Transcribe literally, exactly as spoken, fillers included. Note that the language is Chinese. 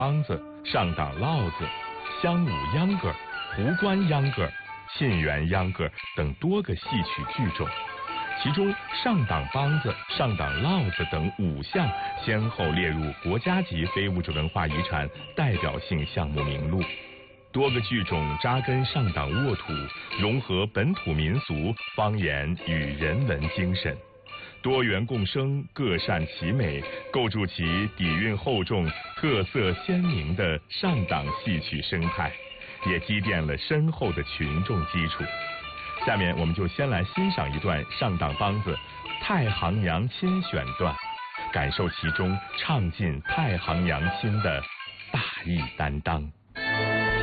梆子、上党烙子、乡武秧歌、胡关秧歌、沁园秧歌等多个戏曲剧种。其中上党梆子、上党烙子等五项先后列入国家级非物质文化遗产代表性项目名录。多个剧种扎根上党沃土，融合本土民俗、方言与人文精神，多元共生，各擅其美，构筑起底蕴厚重、特色鲜明的上党戏曲生态，也积淀了深厚的群众基础。下面我们就先来欣赏一段上党梆子《太行娘亲》选段，感受其中唱尽太行娘亲的大义担当。